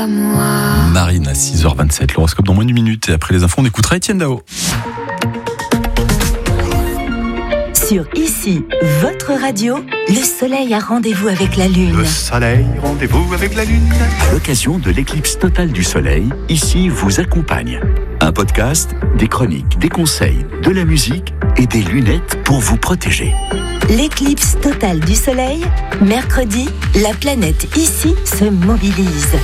à moi. Marine à 6h27, l'horoscope dans moins d'une minute. Et après les infos, on écoutera Étienne Dao. Sur Ici, votre radio, le soleil a rendez-vous avec la lune. Le soleil, rendez-vous avec la lune. À l'occasion de l'éclipse totale du soleil, Ici vous accompagne. Un podcast, des chroniques, des conseils, de la musique et des lunettes pour vous protéger. L'éclipse totale du soleil, mercredi, la planète Ici se mobilise.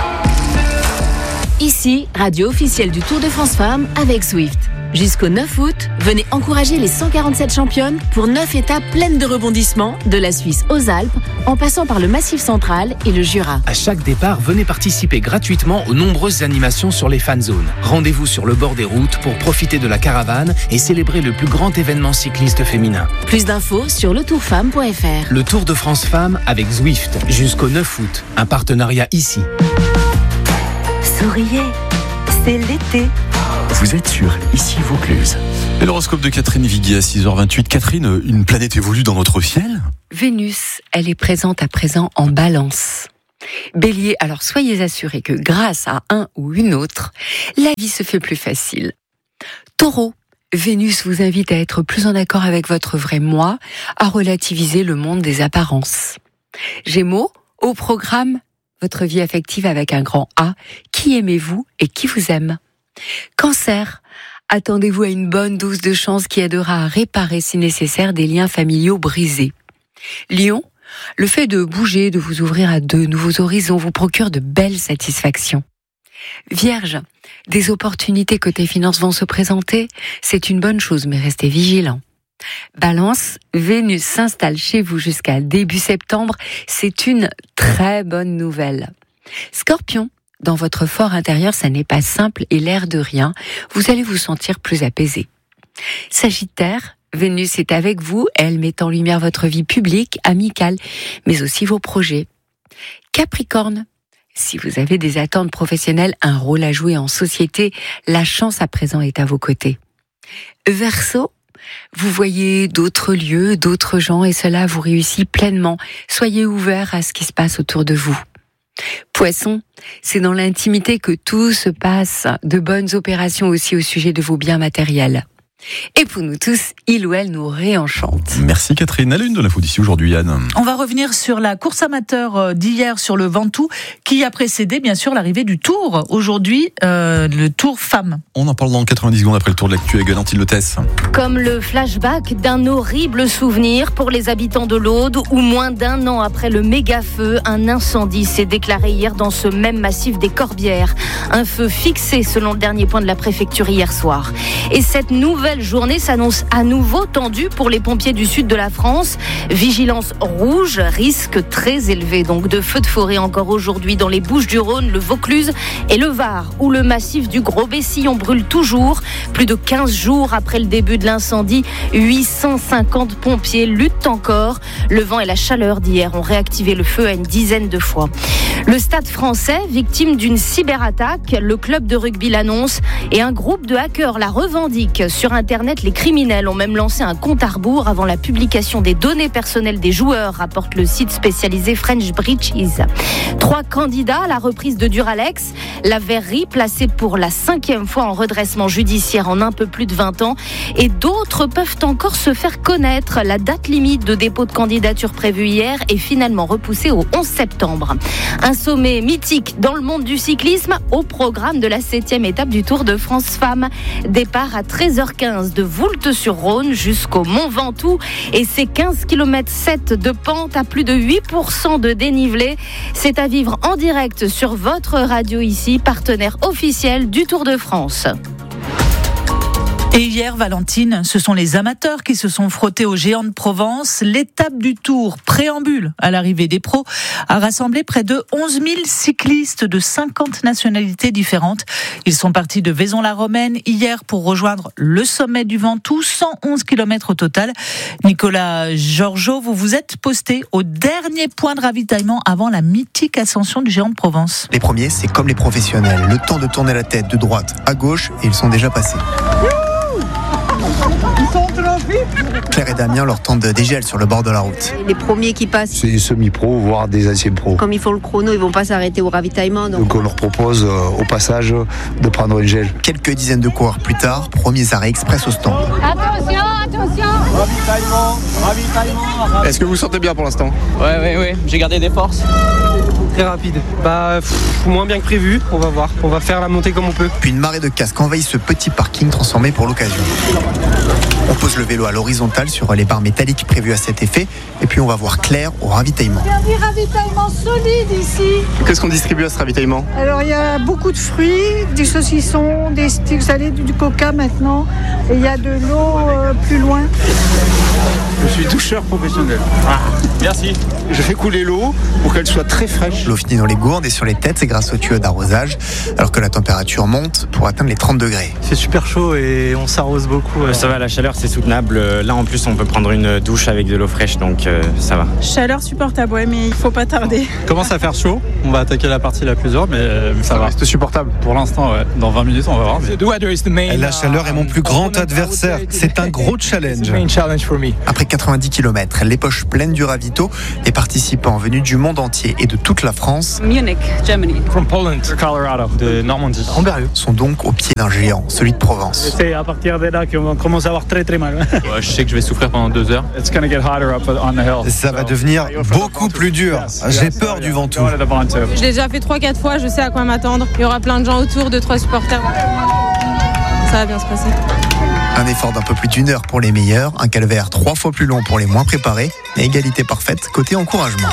Ici, radio officielle du Tour de France Femmes avec Zwift. Jusqu'au 9 août, venez encourager les 147 championnes pour 9 étapes pleines de rebondissements, de la Suisse aux Alpes, en passant par le Massif central et le Jura. À chaque départ, venez participer gratuitement aux nombreuses animations sur les fan zones. Rendez-vous sur le bord des routes pour profiter de la caravane et célébrer le plus grand événement cycliste féminin. Plus d'infos sur letourfemme.fr. Le Tour de France Femmes avec Zwift, jusqu'au 9 août. Un partenariat Ici. Souriez, c'est l'été. Vous êtes sur Ici Vaucluse. Et l'horoscope de Catherine Viguier à 6h28. Catherine, une planète évolue dans notre ciel ? Vénus, elle est présente à présent en Balance. Bélier, alors soyez assurés que grâce à un ou une autre, la vie se fait plus facile. Taureau, Vénus vous invite à être plus en accord avec votre vrai moi, à relativiser le monde des apparences. Gémeaux, au programme, votre vie affective avec un grand A, qui aimez-vous et qui vous aime ? Cancer, attendez-vous à une bonne dose de chance qui aidera à réparer si nécessaire des liens familiaux brisés. Lion, le fait de bouger, de vous ouvrir à de nouveaux horizons vous procure de belles satisfactions. Vierge, des opportunités côté finances vont se présenter, c'est une bonne chose mais restez vigilants. Balance, Vénus s'installe chez vous jusqu'à début septembre, c'est une très bonne nouvelle. Scorpion, dans votre fort intérieur, ça n'est pas simple et l'air de rien, vous allez vous sentir plus apaisé. Sagittaire, Vénus est avec vous, elle met en lumière votre vie publique, amicale, mais aussi vos projets. Capricorne, si vous avez des attentes professionnelles, un rôle à jouer en société, la chance à présent est à vos côtés. Verseau, vous voyez d'autres lieux, d'autres gens et cela vous réussit pleinement. Soyez ouverts à ce qui se passe autour de vous. Poisson, c'est dans l'intimité que tout se passe, de bonnes opérations aussi au sujet de vos biens matériels. Et pour nous tous, il ou elle nous réenchante. Merci Catherine. À la une de l'info d'ici aujourd'hui, Yann. On va revenir sur la course amateur d'hier sur le Ventoux, qui a précédé bien sûr l'arrivée du Tour. Aujourd'hui, le Tour Femmes. On en parle dans 90 secondes après le tour de l'actu avec Valentine Lotès. Comme le flashback d'un horrible souvenir pour les habitants de l'Aude, où moins d'un an après le méga-feu, un incendie s'est déclaré hier dans ce même massif des Corbières. Un feu fixé selon le dernier point de la préfecture hier soir. Et cette nouvelle journée s'annonce à nouveau tendue pour les pompiers du sud de la France. Vigilance rouge, risque très élevé donc de feux de forêt encore aujourd'hui dans les Bouches-du-Rhône, le Vaucluse et le Var, où le massif du Gros-Bessillon brûle toujours. Plus de 15 jours après le début de l'incendie, 850 pompiers luttent encore. Le vent et la chaleur d'hier ont réactivé le feu à une dizaine de fois. Le Stade français, victime d'une cyberattaque, le club de rugby l'annonce et un groupe de hackers la revendique. Sur Internet, les criminels ont même lancé un compte à rebours avant la publication des données personnelles des joueurs, rapporte le site spécialisé French Breaches. 3 candidats à la reprise de Duralex, la verrerie placée pour la 5e fois en redressement judiciaire en un peu plus de 20 ans, et d'autres peuvent encore se faire connaître. La date limite de dépôt de candidature prévue hier est finalement repoussée au 11 septembre. Un sommet mythique dans le monde du cyclisme au programme de la 7e étape du Tour de France Femmes. Départ à 13h15 de Voulte-sur-Rhône jusqu'au Mont Ventoux et ses 15 km 7 de pente à plus de 8% de dénivelé. C'est à vivre en direct sur votre radio Ici, partenaire officiel du Tour de France. Et hier, Valentine, ce sont les amateurs qui se sont frottés aux géants de Provence. L'étape du Tour, préambule à l'arrivée des pros, a rassemblé près de 11 000 cyclistes de 50 nationalités différentes. Ils sont partis de Vaison-la-Romaine hier pour rejoindre le sommet du Ventoux, 111 km au total. Nicolas Georgeot, vous vous êtes posté au dernier point de ravitaillement avant la mythique ascension du géant de Provence. Les premiers, c'est comme les professionnels. Le temps de tourner la tête de droite à gauche et ils sont déjà passés. Ils sont trop vite. Claire et Damien leur tentent des gels sur le bord de la route. Les premiers qui passent, c'est des semi-pros, voire des anciens pros. comme ils font le chrono, ils vont pas s'arrêter au ravitaillement. Donc on leur propose au passage de prendre un gel. Quelques dizaines de coureurs plus tard, premiers arrêts express au stand. Attention, attention. Ravitaillement. Est-ce que vous sentez bien pour l'instant ? Ouais, j'ai gardé des forces. Très rapide. Moins bien que prévu, on va voir. On va faire la montée comme on peut. Puis une marée de casques envahit ce petit parking transformé pour l'occasion. On pose le vélo à l'horizontale sur les barres métalliques prévues à cet effet. Et puis on va voir Claire au ravitaillement. Il y a du ravitaillement solide ici. Qu'est-ce qu'on distribue à ce ravitaillement ? Alors il y a beaucoup de fruits, des saucissons, des sticks salés, du coca maintenant. Et il y a de l'eau plus loin. Je suis doucheur professionnel. Merci. Je fais couler l'eau pour qu'elle soit très fraîche. L'eau finit dans les gourdes et sur les têtes, c'est grâce aux tuyaux d'arrosage, alors que la température monte pour atteindre les 30 degrés. C'est super chaud et on s'arrose beaucoup. Ça va, la chaleur c'est soutenable. Là en plus on peut prendre une douche avec de l'eau fraîche, donc ça va. Chaleur supportable, ouais, mais il faut pas tarder. Commence à faire chaud. On va attaquer la partie la plus dure, mais ça va. C'est supportable. Pour l'instant, ouais. Dans 20 minutes, on va voir. La chaleur est mon plus grand adversaire. C'est un gros challenge. Après 90 km, les poches pleines du ravito, les participants venus du monde entier et de toute la France, Munich, Germany. From Poland, Colorado, de Normandie. sont donc au pied d'un géant, celui de Provence. C'est à partir de là qu'on commence à avoir très très mal. Je sais que je vais souffrir pendant 2 heures. It's gonna get hotter up on the hill. Ça va devenir beaucoup plus dur. J'ai peur du Ventoux. Je l'ai déjà fait 3-4 fois, je sais à quoi m'attendre. Il y aura plein de gens autour, 2-3 supporters. Ça va bien se passer. Un effort d'un peu plus d'1 heure pour les meilleurs, un calvaire 3 fois plus long pour les moins préparés, et égalité parfaite côté encouragement.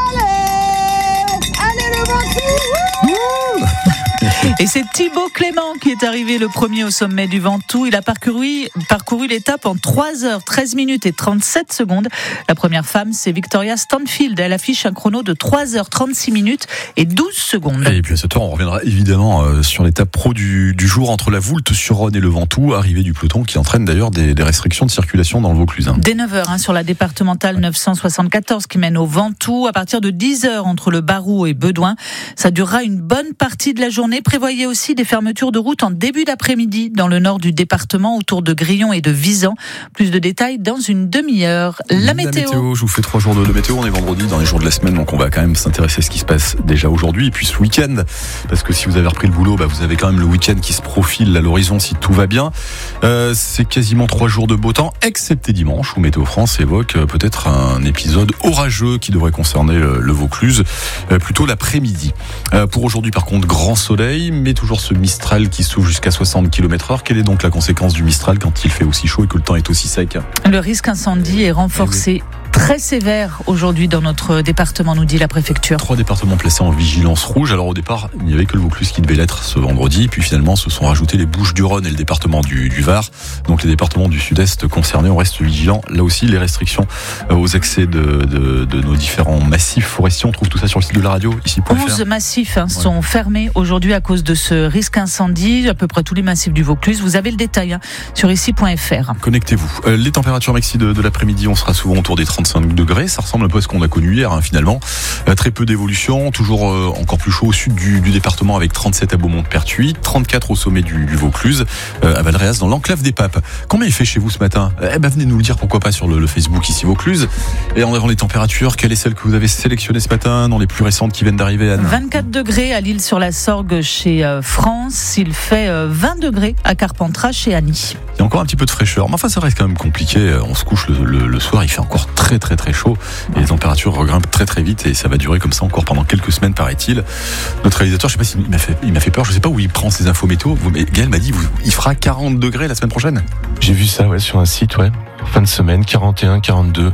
Et c'est Thibaut Clément qui est arrivé le premier au sommet du Ventoux. Il a parcouru l'étape en 3h, 13 minutes et 37 secondes. La première femme, c'est Victoria Stanfield. Elle affiche un chrono de 3h, 36 minutes et 12 secondes. Et puis à cette heure, on reviendra évidemment sur l'étape pro du jour entre la Voulte-sur-Rhône et le Ventoux, arrivée du peloton qui entraîne d'ailleurs des restrictions de circulation dans le Vaucluse. Dès 9h sur la départementale 974 qui mène au Ventoux. À partir de 10h entre le Barroux et Bedouin. Ça durera une bonne partie de la journée. Prévoyez aussi des fermetures de route en début d'après-midi dans le nord du département autour de Grillon et de Visan. Plus de détails dans une demi-heure. La météo. Je vous fais 3 jours de météo. On est vendredi dans les jours de la semaine, donc on va quand même s'intéresser à ce qui se passe déjà aujourd'hui et puis ce week-end. Parce que si vous avez repris le boulot, vous avez quand même le week-end qui se profile à l'horizon si tout va bien. C'est quasiment 3 jours de beau temps, excepté dimanche où Météo France évoque peut-être un épisode orageux qui devrait concerner le Vaucluse, plutôt l'après-midi. Pour aujourd'hui, par contre, grand soleil, mais toujours ce Mistral qui souffle jusqu'à 60 km/h. Quelle est donc la conséquence du Mistral quand il fait aussi chaud et que le temps est aussi sec ? Le risque incendie est renforcé. Très sévère aujourd'hui dans notre département, nous dit la préfecture. 3 départements placés en vigilance rouge. Alors au départ, il n'y avait que le Vaucluse qui devait l'être ce vendredi. Puis finalement, se sont rajoutés les Bouches-du-Rhône et le département du Var. Donc les départements du Sud-Est concernés, on reste vigilants. Là aussi, les restrictions aux accès de nos différents massifs forestiers. On trouve tout ça sur le site de la radio, ici.fr. 11 massifs sont fermés aujourd'hui à cause de ce risque incendie. À peu près tous les massifs du Vaucluse. Vous avez le détail sur ici.fr. Connectez-vous. Les températures maxi de l'après-midi, on sera souvent autour des 35 degrés, ça ressemble un peu à ce qu'on a connu hier finalement. Très peu d'évolution, toujours encore plus chaud au sud du département avec 37 à Beaumont-de-Pertuis, 34 au sommet du Vaucluse, à Valréas dans l'enclave des Papes. Combien il fait chez vous ce matin ? Venez nous le dire, pourquoi pas sur le Facebook ici Vaucluse. Et en avant les températures, quelle est celle que vous avez sélectionnée ce matin dans les plus récentes qui viennent d'arriver, Anne ? 24 degrés à L'Île-sur-la-Sorgue chez France, il fait 20 degrés à Carpentras chez Annie. Il y a encore un petit peu de fraîcheur, mais enfin ça reste quand même compliqué. On se couche le soir, il fait encore très chaud et les températures regrimpent très vite et ça va durer comme ça encore pendant quelques semaines, paraît-il. Notre réalisateur, je sais pas s'il m'a fait peur, je sais pas où il prend ses infos météo, mais Gaël m'a dit il fera 40 degrés la semaine prochaine. J'ai vu ça sur un site, fin de semaine, 41, 42.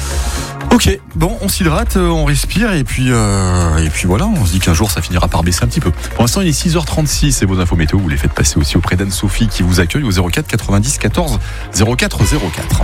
Ok, bon, on s'hydrate, on respire et puis voilà, on se dit qu'un jour ça finira par baisser un petit peu. Pour l'instant, il est 6h36 et vos infos météo, vous les faites passer aussi auprès d'Anne-Sophie qui vous accueille au 04 90 14 04 04.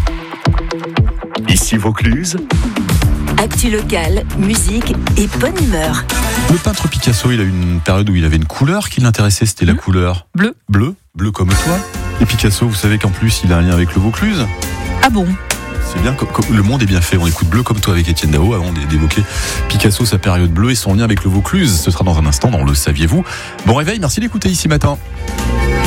Ici Vaucluse. Actu locale, musique et bonne humeur. Le peintre Picasso, il a eu une période où il avait une couleur qui l'intéressait, c'était la couleur bleu. Bleu comme toi. Et Picasso, vous savez qu'en plus, il a un lien avec le Vaucluse. Ah bon ? C'est bien, le monde est bien fait. On écoute Bleu comme toi avec Étienne Dao avant d'évoquer Picasso, sa période bleue et son lien avec le Vaucluse. Ce sera dans un instant dans Le Saviez-vous. Bon réveil, merci d'écouter ici matin.